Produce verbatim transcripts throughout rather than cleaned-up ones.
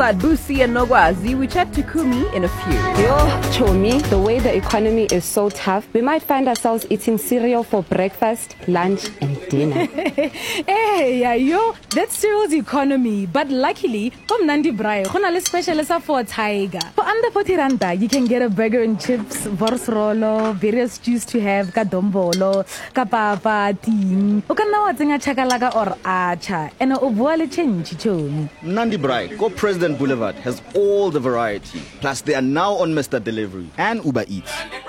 At Busi and Nogwazi, we chat to Kumi in a few. Yo, Chomi, the way the economy is so tough, we might find ourselves eating cereal for breakfast, lunch, and dinner. Hey, yeah, yo, that's cereal's economy. But luckily, from Nandi Brai, a special for Tiger. For under forty randa, you can get a burger and chips, vors rolo, various juice to have, kadombolo, kapapa, ting. Ukana watinga chakalaga or acha, and a obuale change, Chomi. Nandi Brai, go President Boulevard has all the variety. Plus, they are now on Mister Delivery and Uber Eats.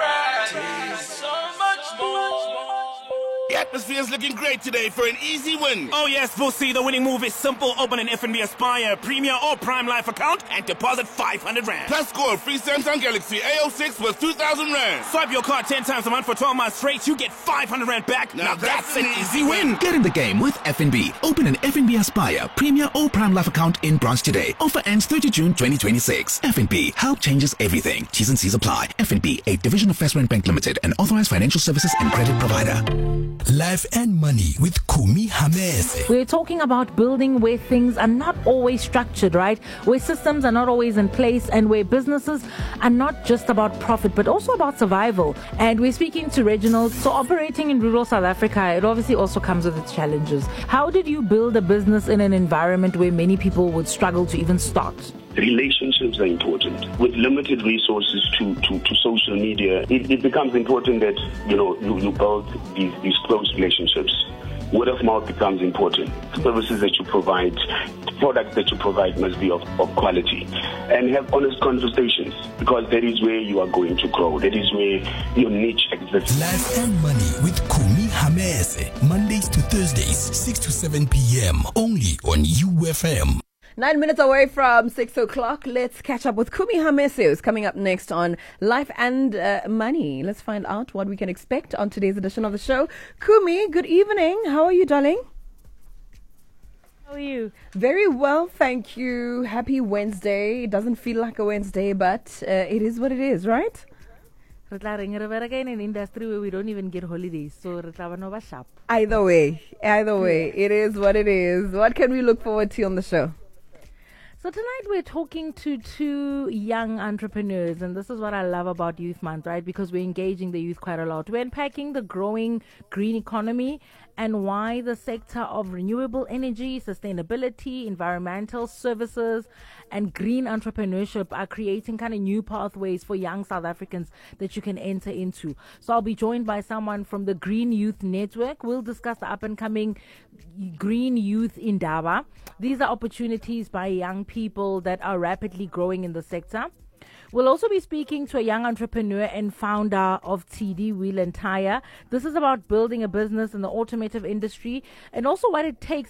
The atmosphere is looking great today for an easy win. Oh yes, Busi, the winning move is simple. Open an F N B Aspire, Premier or Prime Life account and deposit five hundred rand. Plus score a free Samsung Galaxy A oh six worth two thousand rand. Swipe your card ten times a month for twelve months straight, you get five hundred rand back. Now, now that's, that's an easy win. Get in the game with F N B. Open an F N B Aspire, Premier or Prime Life account in branch today. Offer ends thirtieth June twenty twenty-six. F N B, help changes everything. T's and C's apply. F N B, a division of First Rand Bank Limited, an authorized financial services and credit provider. Life and Money with Kumi Hamese. We're talking about building where things are not always structured, right? Where systems are not always in place and where businesses are not just about profit, but also about survival. And we're speaking to Reginald. So operating in rural South Africa, it obviously also comes with its challenges. How did you build a business in an environment where many people would struggle to even start? Relationships are important. With limited resources to, to, to social media, it, it becomes important that, you know, you, you build these, these close relationships. Word of mouth becomes important. Services that you provide, products that you provide must be of, of quality. And have honest conversations, because that is where you are going to grow. That is where your niche exists. Life and Money with Kumi Hamese. Mondays to Thursdays, six to seven p.m. only on U F M. Nine minutes away from six o'clock. Let's catch up with Kumi Hamese, who's coming up next on Life and uh, Money. Let's find out what we can expect on today's edition of the show. Kumi, good evening. How are you, darling? How are you? Very well, thank you. Happy Wednesday. It doesn't feel like a Wednesday, but uh, it is what it is, right? In an industry where we don't even get holidays, so sharp. Either way, either way, it is what it is. What can we look forward to on the show? So tonight we're talking to two young entrepreneurs, and this is what I love about Youth Month, right? Because we're engaging the youth quite a lot. We're unpacking the growing green economy and why the sector of renewable energy, sustainability, environmental services, and green entrepreneurship are creating kind of new pathways for young South Africans that you can enter into. So I'll be joined by someone from the Green Youth Network. We'll discuss the up-and-coming Green Youth Indaba. These are opportunities by young people that are rapidly growing in the sector. We'll also be speaking to a young entrepreneur and founder of T D Wheel and Tire. This is about building a business in the automotive industry and also what it takes